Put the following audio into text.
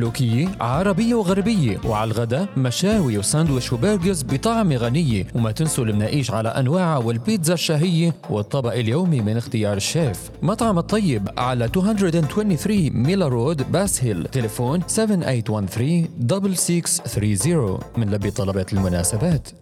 مملوكية عربية وغربية، وعلى الغداء مشاوي وساندويش وبرجرز بطعم غنية. وما تنسوا المناقيش على أنواعها والبيتزا الشهية والطبق اليومي من اختيار الشيف. مطعم الطيب على 223 ميلا رود باس هيل، تليفون 7813-6630. من لبي طلبات المناسبات.